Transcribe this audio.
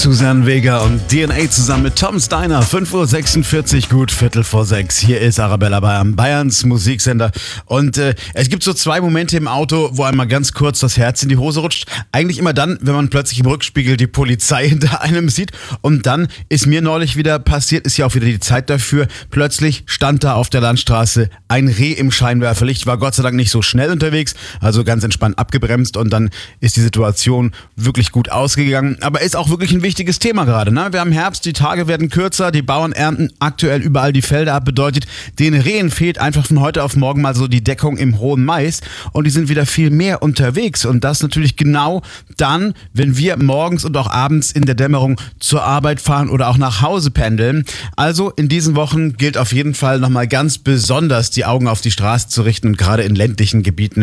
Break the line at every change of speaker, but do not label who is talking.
Susanne Vega und DNA zusammen mit Tom Steiner. 5:46 Uhr, gut, 5:45. Hier ist Arabella Bayern, Bayerns Musiksender. Und es gibt so zwei Momente im Auto, wo einmal ganz kurz das Herz in die Hose rutscht. Eigentlich immer dann, wenn man plötzlich im Rückspiegel die Polizei hinter einem sieht. Und dann ist mir neulich wieder passiert, ist ja auch wieder die Zeit dafür. Plötzlich stand da auf der Landstraße ein Reh im Scheinwerferlicht, war Gott sei Dank nicht so schnell unterwegs, also ganz entspannt abgebremst und dann ist die Situation wirklich gut ausgegangen. Aber ist auch wirklich ein wichtiges Thema gerade, ne? Wir haben Herbst, die Tage werden kürzer, die Bauern ernten aktuell überall die Felder ab, bedeutet, den Rehen fehlt einfach von heute auf morgen mal so die Deckung im hohen Mais und die sind wieder viel mehr unterwegs und das natürlich genau dann, wenn wir morgens und auch abends in der Dämmerung zur Arbeit fahren oder auch nach Hause pendeln. Also in diesen Wochen gilt auf jeden Fall nochmal ganz besonders die Augen auf die Straße zu richten und gerade in ländlichen Gebieten